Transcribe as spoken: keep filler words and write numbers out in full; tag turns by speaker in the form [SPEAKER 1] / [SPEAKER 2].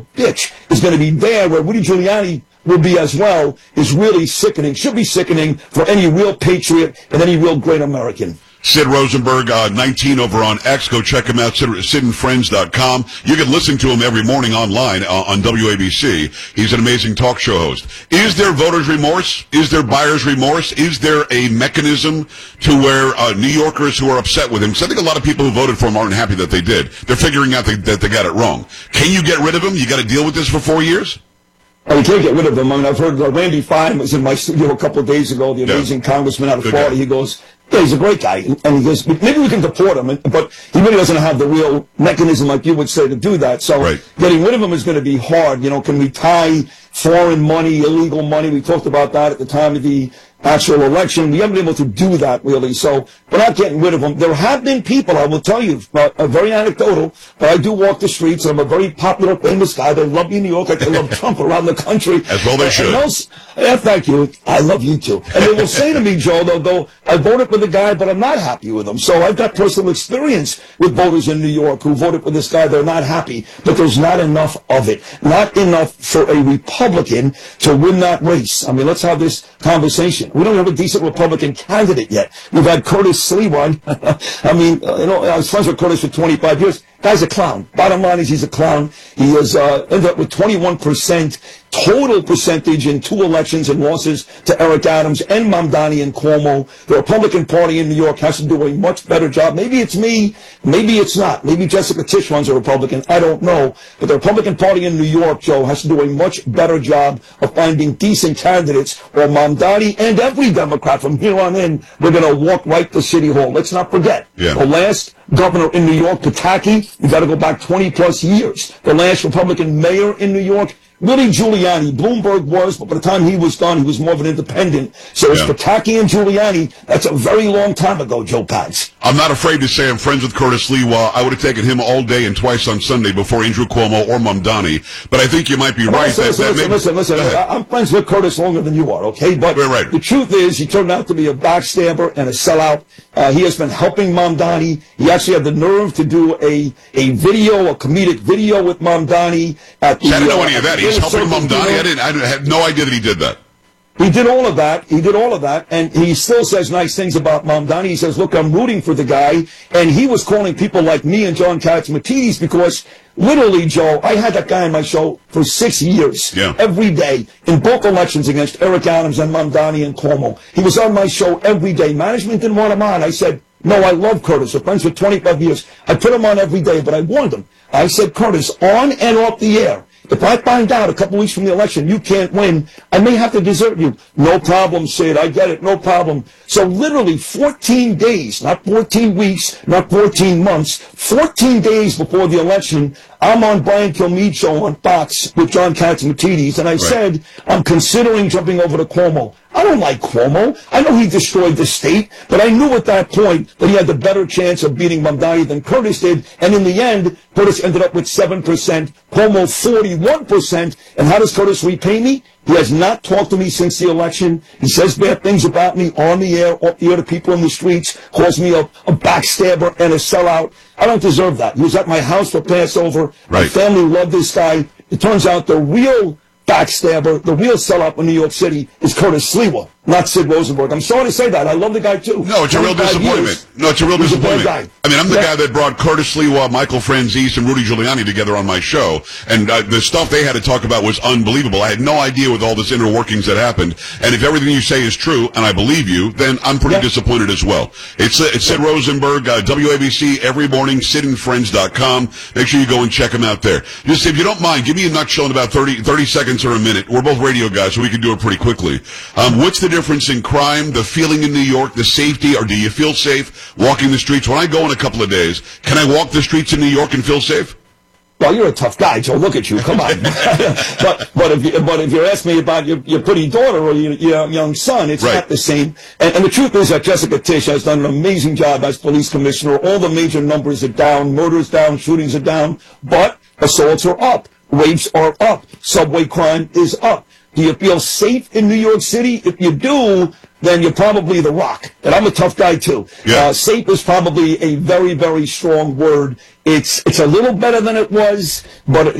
[SPEAKER 1] bitch is going to be there, where Rudy Giuliani will be as well, is really sickening. Should be sickening for any real patriot and any real great American.
[SPEAKER 2] Sid Rosenberg, uh, nineteen over on X. Go check him out, sid, sid and friends dot com. You can listen to him every morning online uh, on W A B C. He's an amazing talk show host. Is there voters' remorse? Is there buyer's remorse? Is there a mechanism to where uh, New Yorkers who are upset with him, because I think a lot of people who voted for him aren't happy that they did. They're figuring out they, that they got it wrong. Can you get rid of him? You got to deal with this for four years?
[SPEAKER 1] Oh, you can't get rid of him. I mean, I've heard uh, Randy Fine was in my studio a couple of days ago, the amazing yeah. congressman out of Good Florida. Guy. He goes, yeah, he's a great guy. And he goes, maybe we can deport him, but he really doesn't have the real mechanism, like you would say, to do that. So right. getting rid of him is going to be hard. You know, can we tie foreign money, illegal money? We talked about that at the time of the actual election. We haven't been able to do that, really. So we're not getting rid of him. There have been people, I will tell you, uh, uh, very anecdotal, but I do walk the streets, and I'm a very popular, famous guy. They love me in New York like they love Trump around the country.
[SPEAKER 2] As well they
[SPEAKER 1] and,
[SPEAKER 2] should.
[SPEAKER 1] And those, yeah, thank you. I love you, too. And they will say to me, Joe, they'll go, I voted for the guy, but I'm not happy with him. So I've got personal experience with voters in New York who voted for this guy. They're not happy, but there's not enough of it. Not enough for a Republican to win that race. I mean, let's have this conversation. We don't have a decent Republican candidate yet. We've had Curtis Sliwa. I mean, uh, you know, I was friends with Curtis for twenty-five years. Guy's a clown. Bottom line is he's a clown. He has uh, ended up with twenty-one percent total percentage in two elections and losses to Eric Adams and Mamdani and Cuomo. The Republican Party in New York has to do a much better job. Maybe it's me. Maybe it's not. Maybe Jessica Tisch runs a Republican. I don't know. But the Republican Party in New York, Joe, has to do a much better job of finding decent candidates, or Mamdani and every Democrat from here on in, we're going to walk right to City Hall. Let's not forget.
[SPEAKER 2] Yeah.
[SPEAKER 1] The last governor in New York, Pataki, you got to go back twenty plus years. The last Republican mayor in New York, Rudy Giuliani. Bloomberg was, but by the time he was done, he was more of an independent. So it's yeah. Pataki and Giuliani. That's a very long time ago, Joe Pags.
[SPEAKER 2] I'm not afraid to say I'm friends with Curtis Sliwa. I would have taken him all day and twice on Sunday before Andrew Cuomo or Mamdani. But I think you might be right.
[SPEAKER 1] Listen,
[SPEAKER 2] that,
[SPEAKER 1] listen,
[SPEAKER 2] that
[SPEAKER 1] listen,
[SPEAKER 2] maybe,
[SPEAKER 1] listen, listen. listen. I'm friends with Curtis longer than you are, okay? But
[SPEAKER 2] right, right.
[SPEAKER 1] the truth is, he turned out to be a backstabber and a sellout. Uh, he has been helping Mamdani. He actually had the nerve to do a, a video, a comedic video with Mamdani. At the,
[SPEAKER 2] See, I didn't know
[SPEAKER 1] uh,
[SPEAKER 2] any of that. He's helping Mamdani. I didn't. I had no idea that he did that.
[SPEAKER 1] He did all of that. He did all of that, and he still says nice things about Mamdani. He says, "Look, I'm rooting for the guy," and he was calling people like me and John Catsimatidis because, literally, Joe, I had that guy on my show for six years,
[SPEAKER 2] yeah.
[SPEAKER 1] every day in both elections against Eric Adams and Mamdani and Cuomo. He was on my show every day. Management didn't want him on. I said, "No, I love Curtis. We're friends for twenty-five years. I put him on every day, but I warned him. I said, Curtis, on and off the air, if I find out a couple weeks from the election you can't win, I may have to desert you." "No problem, Sid. I get it. No problem." So literally fourteen days, not fourteen weeks, not fourteen months, fourteen days before the election, I'm on Brian Kilmeade show on Fox with John Catsimatidis, and I right. said, I'm considering jumping over to Cuomo. I don't like Cuomo. I know he destroyed the state, but I knew at that point that he had the better chance of beating Mamdani than Curtis did. And in the end, Curtis ended up with seven percent, Cuomo forty-one percent. And how does Curtis repay me? He has not talked to me since the election. He says bad things about me on the air, off the air to people in the streets, calls me a, a backstabber and a sellout. I don't deserve that. He was at my house for Passover.
[SPEAKER 2] Right.
[SPEAKER 1] My family loved this guy. It turns out the real backstabber, the real sellout in New York City is Curtis Sliwa, not Sid Rosenberg. I'm sorry to say that. I love the guy, too.
[SPEAKER 2] No, it's a real disappointment. Years,
[SPEAKER 1] no,
[SPEAKER 2] it's a real disappointment.
[SPEAKER 1] A
[SPEAKER 2] I mean, I'm the yeah. guy that brought Curtis Sliwa, Michael Franzese, and Rudy Giuliani together on my show, and uh, the stuff they had to talk about was unbelievable. I had no idea with all this inner workings that happened, and if everything you say is true, and I believe you, then I'm pretty yeah. disappointed as well. It's, uh, it's Sid Rosenberg, uh, W A B C, every morning, sid and friends dot com. Make sure you go and check him out there. Just, if you don't mind, give me a nutshell in about thirty, thirty seconds or a minute. We're both radio guys, so we can do it pretty quickly. Um, what's the difference in crime, the feeling in New York, the safety, or do you feel safe walking the streets? When I go in a couple of days, can I walk the streets in New York and feel safe?
[SPEAKER 1] Well, you're a tough guy, Joe. Look at you. Come on. but but if you, but if you're asking me about your, your pretty daughter or your, your young son, it's right. not the same. And, and the truth is that Jessica Tisch has done an amazing job as police commissioner. All the major numbers are down. Murders down. Shootings are down. But assaults are up. Rapes are up. Subway crime is up. Do you feel safe in New York City? If you do, then you're probably The Rock. And I'm a tough guy, too.
[SPEAKER 2] Yeah.
[SPEAKER 1] Uh, safe is probably a very, very strong word. It's it's a little better than it was, but